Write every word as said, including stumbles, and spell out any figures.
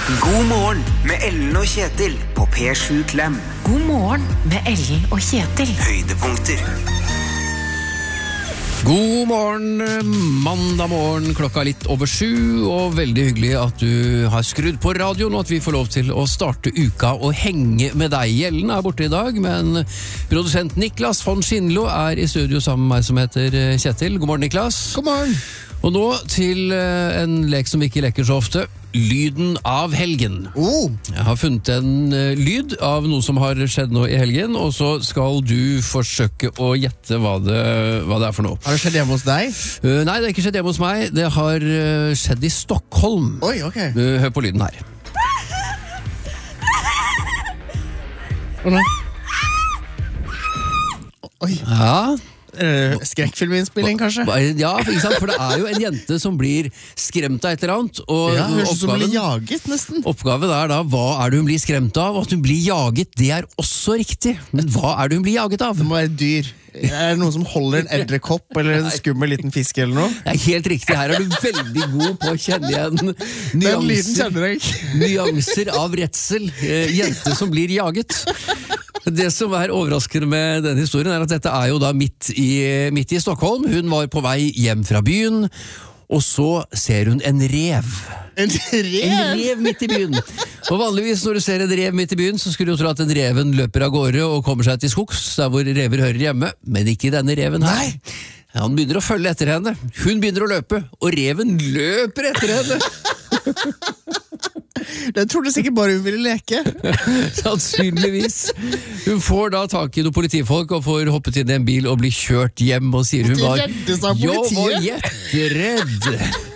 God morgen med Ellen og Kjetil på P sju Klem. God morgen med Ellen og Kjetil. Høydepunkter. God morgen, mandag morgen, klokka litt over sju, og veldig hyggelig at du har skrudd på radioen, og at vi får lov til å starte uka og henge med deg. Gjellen er borte i dag, men produsent Niklas von Schindlo er i studio sammen med meg som heter Kjetil. God morgen, Niklas. God morgen. Og nå til en lek som vi ikke leker så ofte. Lyden av helgen. Oh. Jeg har funnet en uh, lyd av noe som har skjedd nå i helgen, og så skal du forsøke å gjette hva det, hva det er for noe. Har det skjedd hjemme hos deg? Uh, nei, det har ikke skjedd hjemme hos meg. Det har uh, skjedd i Stockholm. Oi, ok. Uh, hør på lyden her. Å nei. Oi. Ja. Uh, skrekkfilminnspilling, kanskje? Ja, ikke sant? For det er jo en jente som blir skremt av et eller annet. Og Ja, høres ut som hun oppgaven, blir jaget, nesten. oppgaven er da, hva er det hun blir skremt av? Og at hun blir jaget, det er også riktig. Men hva er det hun blir jaget av? Det må være dyr. Er det noen som holder en edderkopp eller en skummel liten fisk eller noe? Det er helt riktig, her er du veldig god på å kjenne igjen Den lyden nyanser, kjenner jeg ikke. nyanser av redsel. Eh, jente som blir jaget. Det som er overraskende med denne historien er at dette er jo da midt i, midt i Stockholm. Hun var på vei hjem fra byen, og så ser hun en rev. En En rev? rev midt i byen. Og vanligvis når du ser en rev midt i byen, så skulle du tro at en reven løper av gårde og kommer seg til skogs, der hvor rever hører hjemme, men ikke denne reven her. Han begynner å følge etter henne. Hun begynner å løpe, og reven løper etter henne. Den trodde sikkert bare hun ville leke. Sannsynligvis. Hun får da tak i noen politifolk og får hoppet inn i en bil og bli kjørt hjem, og sier hun Måtte var reddes av «Jeg var politiet?» jetteredd.